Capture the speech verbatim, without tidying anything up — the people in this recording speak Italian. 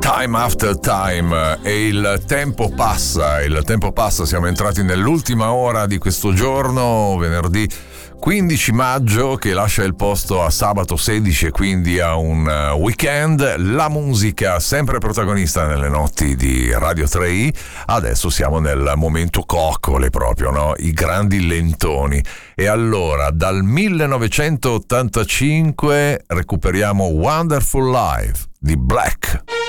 Time after time, e il tempo passa, il tempo passa, siamo entrati nell'ultima ora di questo giorno, venerdì quindici maggio, che lascia il posto a sabato sedici e quindi a un weekend. La musica sempre protagonista nelle notti di Radio tre i. Adesso siamo nel momento coccole proprio, no? I grandi lentoni. E allora dal millenovecentottantacinque recuperiamo Wonderful Life di Black.